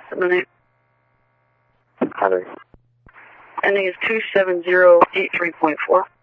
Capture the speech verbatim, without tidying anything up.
Seven Hi there. ending is two seven zero eight three point four.